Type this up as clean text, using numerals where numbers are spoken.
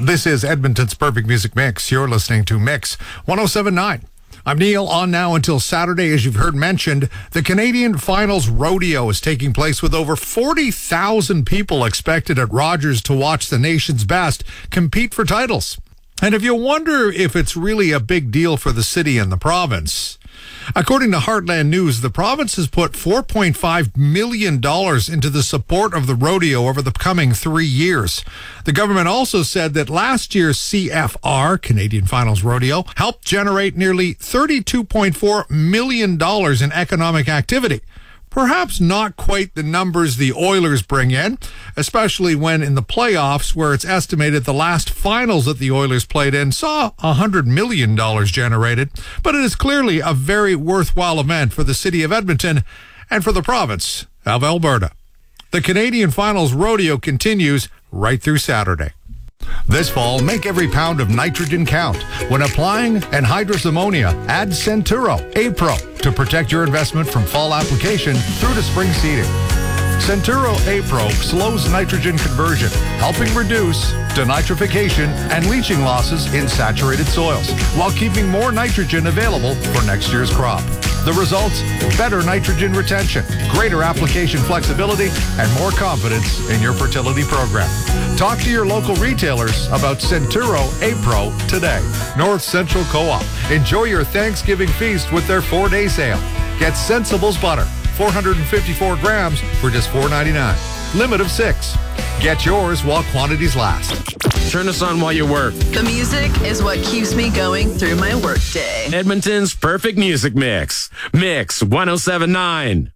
This is Edmonton's Perfect Music Mix. You're listening to Mix 107.9. I'm Neil, on now until Saturday. As you've heard mentioned, the Canadian Finals Rodeo is taking place with over 40,000 people expected at Rogers to watch the nation's best compete for titles. And if you wonder if it's really a big deal for the city and the province, according to Heartland News, the province has put $4.5 million into the support of the rodeo over the coming 3 years. The government also said that last year's CFR, Canadian Finals Rodeo, helped generate nearly $32.4 million in economic activity. Perhaps not quite the numbers the Oilers bring in, especially when in the playoffs, where it's estimated the last finals that the Oilers played in saw $100 million generated. But it is clearly a very worthwhile event for the city of Edmonton and for the province of Alberta. The Canadian Finals Rodeo continues right through Saturday. This fall, make every pound of nitrogen count. When applying anhydrous ammonia, add Centuro A-Pro to protect your investment from fall application through to spring seeding. Centuro A-Pro slows nitrogen conversion, helping reduce denitrification and leaching losses in saturated soils, while keeping more nitrogen available for next year's crop. The results? Better nitrogen retention, greater application flexibility, and more confidence in your fertility program. Talk to your local retailers about Centuro A-Pro today. North Central Co-op. Enjoy your Thanksgiving feast with their 4-day sale. Get Sensible's butter, 454 grams for just $4.99. Limit of 6. Get yours while quantities last. Turn us on while you work. The music is what keeps me going through my workday. Edmonton's Perfect Music Mix. Mix 107.9.